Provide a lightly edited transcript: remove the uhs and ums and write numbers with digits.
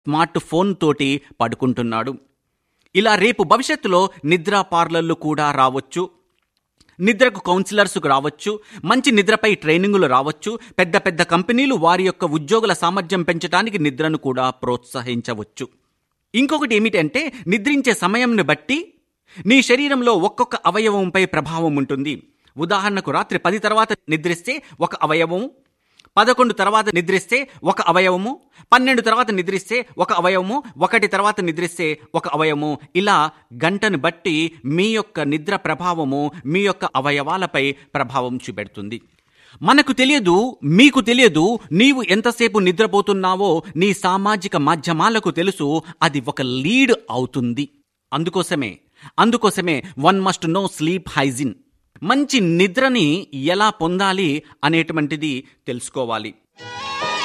Smart phone తోటి పడుకుంటున్నాడు. ఇలా రేపు భవిష్యత్తులో నిద్రా పార్లర్లు కూడా రావచ్చు, నిద్రకు కౌన్సిలర్స్ రావచ్చు, మంచి నిద్రపై ట్రైనింగులు రావచ్చు. పెద్ద పెద్ద కంపెనీలు వారి యొక్క ఉద్యోగుల సామర్థ్యం పెంచడానికి నిద్రను కూడా ప్రోత్సహించవచ్చు. ఇంకొకటి ఏమిటంటే, నిద్రించే సమయంను బట్టి నీ శరీరంలో ఒక్కొక్క అవయవంపై ప్రభావం ఉంటుంది. ఉదాహరణకు రాత్రి 10 తర్వాత నిద్రిస్తే ఒక అవయవము, 11 తర్వాత నిద్రిస్తే ఒక అవయవము, 12 తర్వాత నిద్రిస్తే ఒక అవయవము, 1 తర్వాత నిద్రిస్తే ఒక అవయవము. ఇలా గంటను బట్టి మీ యొక్క నిద్ర ప్రభావము మీ యొక్క అవయవాలపై ప్రభావం చూపెడుతుంది. మనకు తెలియదు, మీకు తెలియదు, నీవు ఎంతసేపు నిద్రపోతున్నావో నీ సామాజిక మాధ్యమాలకు తెలుసు. అది ఒక లీడ్ అవుతుంది. అందుకోసమే one must know sleep hygiene. మంచి నిద్రని ఎలా పొందాలి అనేటువంటిది తెలుసుకోవాలి.